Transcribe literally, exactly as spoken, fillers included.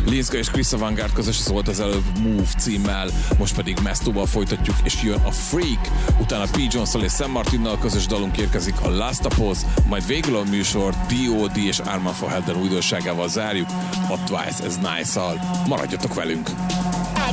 Linska és Chris Avantgarde közös szólt az előbb Move címmel, most pedig Mestóval folytatjuk, és jön a Freak, utána P. Jones-szal és Sam Martinnal közös dalunk érkezik a Last Apos, majd végül a műsor D O D és Armand van Helden újdonságával zárjuk, a Twice as Nice-al. Maradjatok velünk!